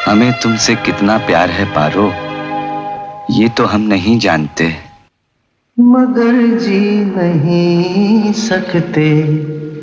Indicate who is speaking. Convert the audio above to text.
Speaker 1: हमें तुमसे कितना प्यार है पारो, ये तो हम नहीं जानते,
Speaker 2: मगर जी नहीं सकते।